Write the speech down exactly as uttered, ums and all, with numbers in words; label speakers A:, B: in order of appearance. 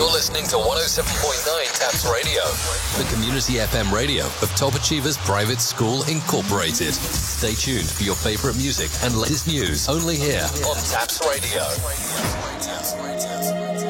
A: You're listening to one oh seven point nine Taps Radio, the community F M radio of Top Achievers Private School Incorporated. Stay tuned for your favorite music and latest news only here on Taps Radio.